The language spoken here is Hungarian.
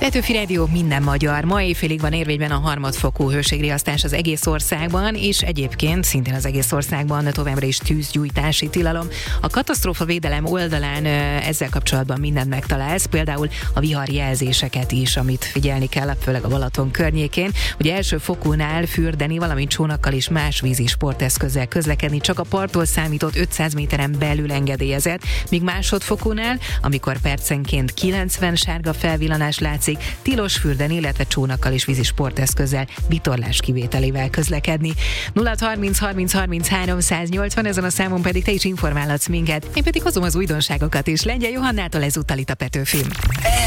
Petőfi Rádió, minden magyar. Ma éjfélig van érvényben a harmadfokú hőségriasztás az egész országban, és egyébként szintén az egész országban továbbra is tűzgyújtási tilalom. A katasztrófavédelem oldalán ezzel kapcsolatban mindent megtalálsz, például a viharjelzéseket is, amit figyelni kell, főleg a Balaton környékén. Ugye első fokúnál fürdeni, valamint csónakkal és más vízi sporteszközzel közlekedni csak a parttól számított 500 méteren belül engedélyezett, míg másodfokúnál, amikor percenként 90 sárga felvillanás látszik, tilos fürdeni, illetve csónakkal és vízi sporteszközzel vitorlás kivételével közlekedni. 0-30 30 33 180, ezen a számon pedig te is informálhatsz minket. Én pedig hozom az újdonságokat is. Lengyel Johannától ezúttal itt a Petőfin.